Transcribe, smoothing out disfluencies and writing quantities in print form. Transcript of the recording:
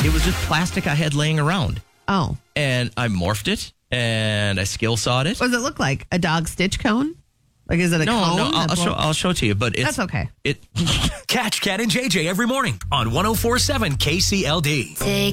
It was just plastic I had laying around. Oh. And I morphed it and I skill sawed it. What does it look like? A dog stitch cone? Like, is it a cone? No, I'll show it to you. But that's okay. Catch Cat and JJ every morning on 104.7 KCLD. Take